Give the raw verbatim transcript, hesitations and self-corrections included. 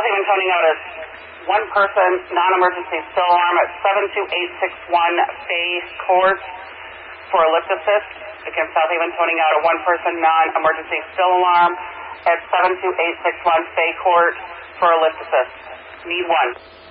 Haven toning out as one person, non-emergency still alarm at seven two eight six one Bay Court for a lift assist. Again, South Haven toning out a one person, non-emergency still alarm at seven two eight six one Bay Court for a lift assist. Need one.